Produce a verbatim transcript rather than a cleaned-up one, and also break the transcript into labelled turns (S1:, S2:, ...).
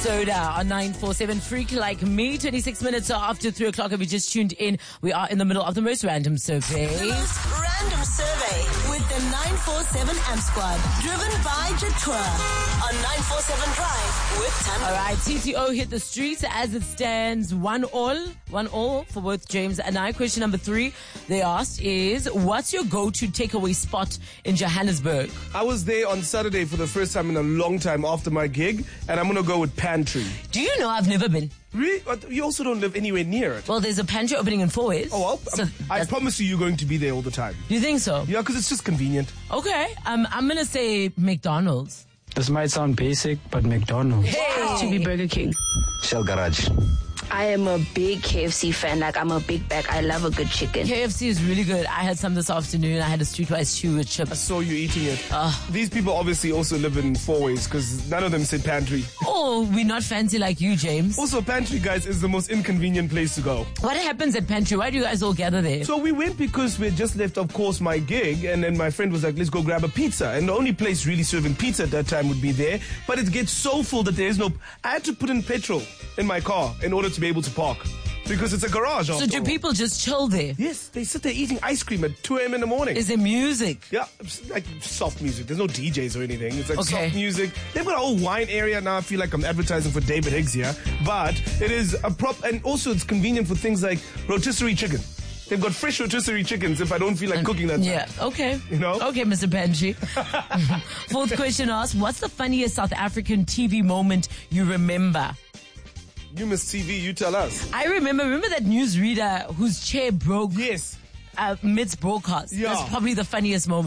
S1: Soda on nine four seven. Freak Like Me. twenty-six minutes after three o'clock. If you just tuned in, we are in the middle of the most random survey.
S2: The most random survey with the nine four seven Amp Squad. Driven by Jatour on nine four seven Drive with Tam.
S1: All right, T T O hit the streets as it stands one all. One all for both James and I. Question number three they asked is, what's your go-to takeaway spot in Johannesburg?
S3: I was there on Saturday for the first time in a long time after my gig, and I'm going to go with Pantry.
S1: Do you know I've never been?
S3: Really? But you also don't live anywhere near it.
S1: Well, there's a pantry opening in four ways.
S3: Oh, well,
S1: so
S3: I promise you you're going to be there all the time.
S1: You think so?
S3: Yeah, because it's just convenient.
S1: Okay, um, I'm going to say McDonald's.
S4: This might sound basic, but McDonald's.
S1: Hey.
S5: To be Burger King.
S6: Shell Garage.
S5: I am a big K F C fan. Like, I'm a big bag. I love a good chicken.
S1: K F C is really good. I had some this afternoon. I had a streetwise chew with
S3: I
S1: chips.
S3: saw you eating it.
S1: Uh,
S3: These people obviously also live in four ways because none of them said Pantry.
S1: oh, we're not fancy like you, James.
S3: Also, Pantry, guys, is the most inconvenient place to go.
S1: What happens at Pantry? Why do you guys all gather there?
S3: So we went because we had just left, of course, my gig, and then my friend was like, let's go grab a pizza. And the only place really serving pizza at that time would be there, but it gets so full that there is no... I had to put in petrol in my car in order to be able to park because it's a garage.
S1: So do
S3: all.
S1: people just chill there?
S3: Yes, they sit there eating ice cream at two a.m. in the morning.
S1: Is there music?
S3: Yeah, it's like soft music. There's no D Js or anything. It's like
S1: Okay.
S3: soft music. They've got a whole wine area now. I feel like I'm advertising for David Higgs here. But it is a prop, and also it's convenient for things like rotisserie chicken. They've got fresh rotisserie chickens if I don't feel like cooking that
S1: Yeah,
S3: time.
S1: okay.
S3: You know?
S1: Okay, Mister Pantry. Fourth question asks, what's the funniest South African T V moment you remember?
S3: You miss T V, you tell us.
S1: I remember, remember that newsreader whose chair broke
S3: Yes.
S1: uh, mid broadcast?
S3: Yeah.
S1: That's probably the funniest moment.